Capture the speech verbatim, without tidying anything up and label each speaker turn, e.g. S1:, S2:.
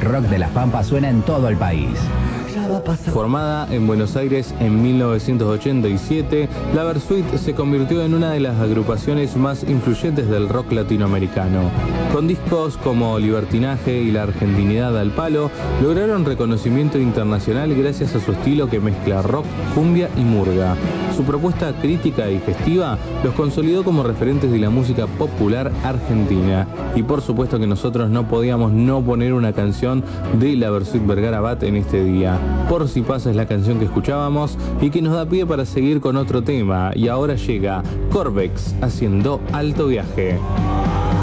S1: rock de las Pampas suena en todo el país.
S2: Formada en Buenos Aires en mil novecientos ochenta y siete, la Versuit se convirtió en una de las agrupaciones más influyentes del rock latinoamericano. Con discos como Libertinaje y La Argentinidad al Palo, lograron reconocimiento internacional gracias a su estilo que mezcla rock, cumbia y murga. Su propuesta crítica y festiva los consolidó como referentes de la música popular argentina. Y por supuesto que nosotros no podíamos no poner una canción de la Versuit Vergara Bat en este día. Por si pasa es la canción que escuchábamos y que nos da pie para seguir con otro tema. Y ahora llega Corvex haciendo Alto Viaje.